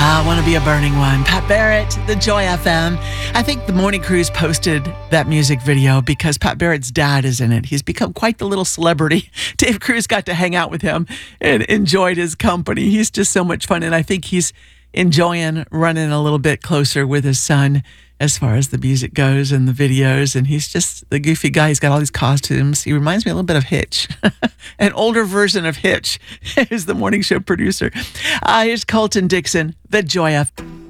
I want to be a burning one. Pat Barrett, the Joy FM. I think the Morning Cruise posted that music video because Pat Barrett's dad is in it. He's become quite the little celebrity. Dave Cruz got to hang out with him and enjoyed his company. He's just so much fun, and I think he's enjoying running a little bit closer with his son as far as the music goes and the videos. And he's just the goofy guy. He's got all these costumes. He reminds me a little bit of Hitch, an older version of Hitch. Is the morning show producer. Here's Colton Dixon, the Joy FM.